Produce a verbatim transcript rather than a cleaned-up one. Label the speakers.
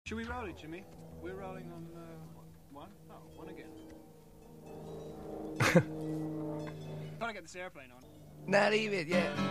Speaker 1: Should we roll it, Jimmy? We're rolling on uh, one? Oh, one again. Trying to get this airplane on.
Speaker 2: Not even, yeah.